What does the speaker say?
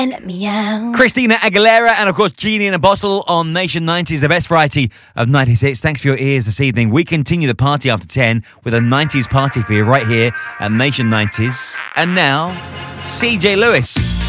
Let me out. Christina Aguilera and, of course, Genie in a Bottle on Nation 90s, the best variety of 90s hits. Thanks for your ears this evening. We continue the party after 10 with a 90s party for you right here at Nation 90s. And now, CJ Lewis.